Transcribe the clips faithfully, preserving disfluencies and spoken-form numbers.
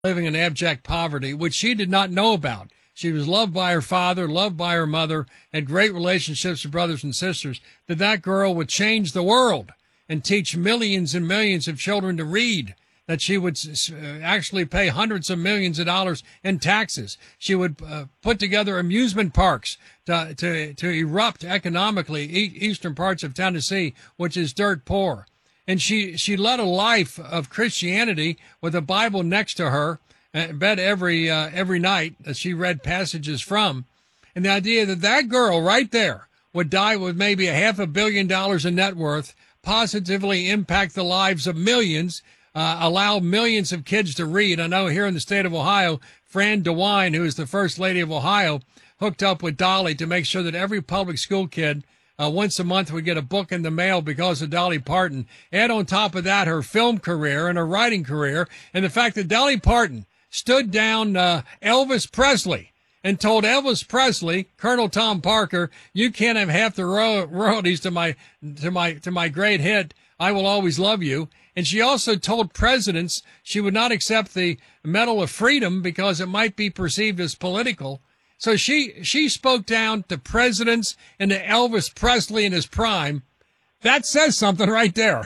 living in abject poverty, which she did not know about. She was loved by her father, loved by her mother, had great relationships with brothers and sisters, that that girl would change the world and teach millions and millions of children to read, that she would actually pay hundreds of millions of dollars in taxes. She would uh, put together amusement parks to, to, to erupt economically e- eastern parts of Tennessee, which is dirt poor. And she, she led a life of Christianity with a Bible next to her, in bed every, uh, every night that she read passages from. And the idea that that girl right there would die with maybe a half a billion dollars in net worth, positively impact the lives of millions, uh, allow millions of kids to read. I know here in the state of Ohio, Fran DeWine, who is the first lady of Ohio, hooked up with Dolly to make sure that every public school kid Uh, once a month would get a book in the mail because of Dolly Parton. Add on top of that her film career and her writing career, and the fact that Dolly Parton stood down uh, Elvis Presley and told Elvis Presley, Colonel Tom Parker, you can't have half the ro- royalties to my to my to my great hit, I Will Always Love You. And she also told presidents she would not accept the Medal of Freedom because it might be perceived as political. So she, she spoke down to presidents and to Elvis Presley in his prime. That says something right there.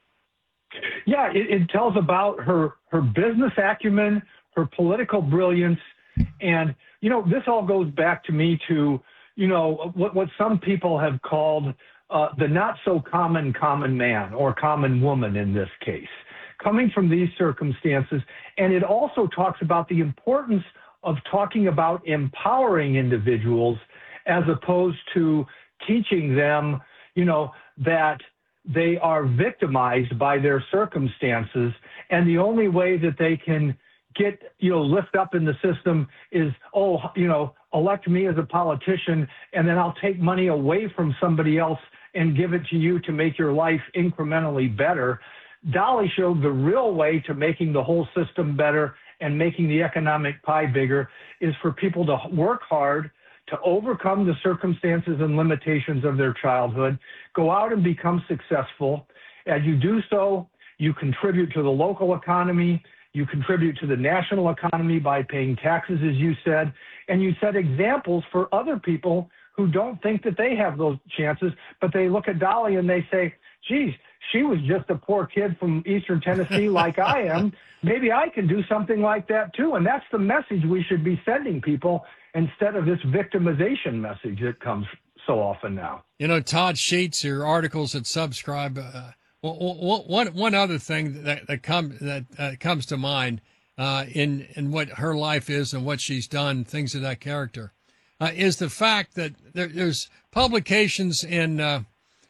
Yeah, it, it tells about her, her business acumen, her political brilliance. And, you know, this all goes back to me to, you know, what, what some people have called uh, the not so common common man or common woman in this case, coming from these circumstances. And it also talks about the importance of talking about empowering individuals as opposed to teaching them, you know, that they are victimized by their circumstances. And the only way that they can get, you know, lift up in the system is, oh, you know, elect me as a politician, and then I'll take money away from somebody else and give it to you to make your life incrementally better. Dolly showed the real way to making the whole system better and making the economic pie bigger is for people to work hard, to overcome the circumstances and limitations of their childhood, go out and become successful. As you do so, you contribute to the local economy, you contribute to the national economy by paying taxes, as you said, and you set examples for other people who don't think that they have those chances, but they look at Dolly and they say, geez, she was just a poor kid from Eastern Tennessee like I am. Maybe I can do something like that too. And that's the message we should be sending people instead of this victimization message that comes so often now. You know, Todd Sheets, your articles at Subscribe. Uh, one one other thing that that, come, that uh, comes to mind uh, in in what her life is and what she's done, things of that character, uh, is the fact that there, there's publications in uh,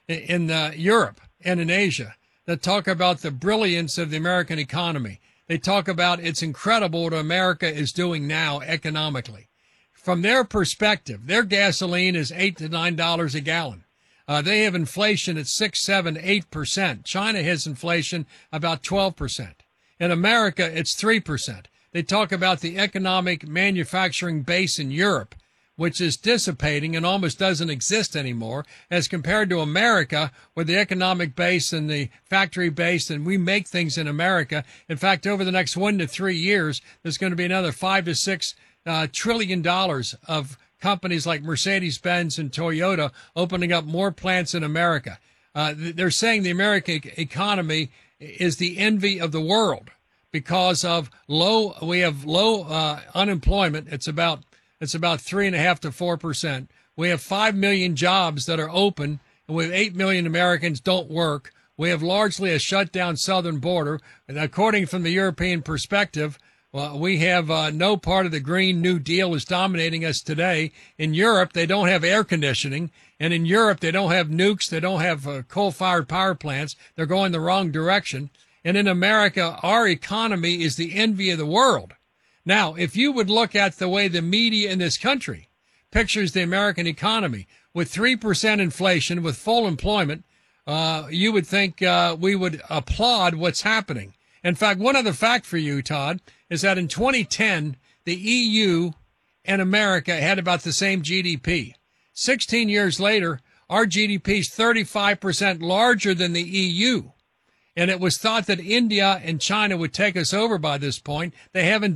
in uh, Europe and in Asia that talk about the brilliance of the American economy. They talk about it's incredible what America is doing now economically. From their perspective, their gasoline is eight to nine dollars a gallon. Uh, they have inflation at six, seven, eight percent. China has inflation about twelve percent. In America, it's three percent. They talk about the economic manufacturing base in Europe, which is dissipating and almost doesn't exist anymore, as compared to America, where the economic base and the factory base, and we make things in America. In fact, over the next one to three years, there's going to be another five to six uh, trillion dollars of companies like Mercedes-Benz and Toyota opening up more plants in America. Uh, they're saying the American economy is the envy of the world because of low, we have low uh, unemployment. It's about It's about three and a half to four percent. We have five million jobs that are open, and we have eight million Americans don't work. We have largely a shut down southern border. And according from the European perspective, well, we have uh, no part of the Green New Deal is dominating us today. In Europe, they don't have air conditioning. And in Europe, they don't have nukes. They don't have uh, coal-fired power plants. They're going the wrong direction. And in America, our economy is the envy of the world. Now, if you would look at the way the media in this country pictures the American economy with three percent inflation, with full employment, uh, you would think uh, we would applaud what's happening. In fact, one other fact for you, Todd, is that in twenty ten, the E U and America had about the same G D P. sixteen years later, our G D P is thirty-five percent larger than the E U. And it was thought that India and China would take us over by this point. They haven't